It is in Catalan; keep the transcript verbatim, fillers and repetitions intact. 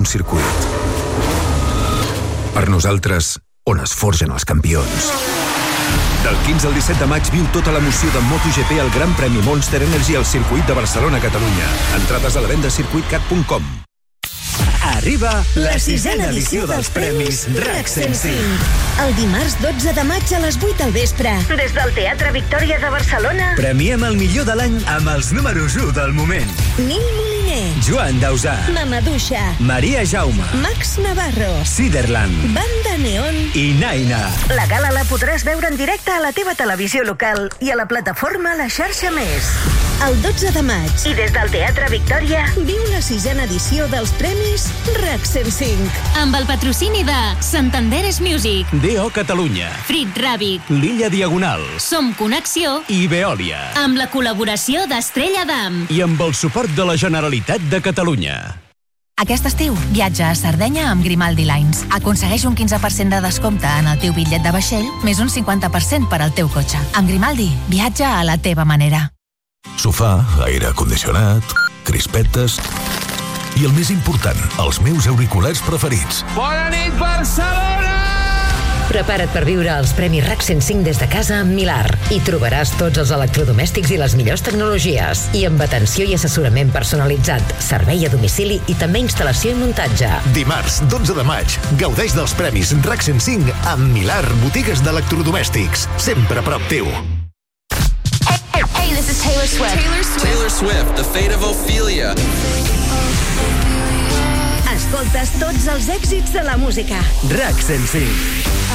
un circuit. Per nosaltres, on es forgen els campions. Del quinze al disset de maig viu tota l'emoció de MotoGP al Gran Premi Monster Energy al circuit de Barcelona-Catalunya. Entrades a la venda a circuit cat punt com. Arriba la sisena edició dels Premis RAC cent cinc. El dimarts dotze de maig a les vuit del vespre. Des del Teatre Victòria de Barcelona. Premiem el millor de l'any amb els números u del moment. Nil Moliner. Joan Dausà. Mamadouxa. Maria Jaume. Max Navarro. Siderland. Banda Neon. I Naina. La gala la podràs veure en directe a la teva televisió local i a la plataforma La Xarxa Més. El dotze de maig. I des del Teatre Victòria viu la sisena edició dels Premis RAC cent cinc. Amb el patrocini de Santanderes Music, D O Catalunya, Frit Ràbic, L'Illa Diagonal, Som Connexió i Veolia. Amb la col·laboració d'Estrella d'Am. I amb el suport de la Generalitat de Catalunya. Aquest estiu, viatja a Sardenya amb Grimaldi Lines. Aconsegueix un quinze per cent de descompte en el teu bitllet de vaixell, més un cinquanta per cent per al teu cotxe. Amb Grimaldi, viatja a la teva manera. Sofà, aire condicionat, crispetes i el més important, els meus auriculars preferits. Bona nit, Barcelona! Prepara't per viure els Premis RAC cent cinc des de casa amb Milar. Hi trobaràs tots els electrodomèstics i les millors tecnologies. I amb atenció i assessorament personalitzat, servei a domicili i també instal·lació i muntatge. Dimarts, dotze de maig, gaudeix dels Premis RAC cent cinc amb Milar, botigues d'electrodomèstics. Sempre a prop teu. Hey, this is Taylor Swift. Taylor Swift. Taylor Swift, The Fate of Ophelia. Escoltes tots els èxits de la música. RAC cent cinc.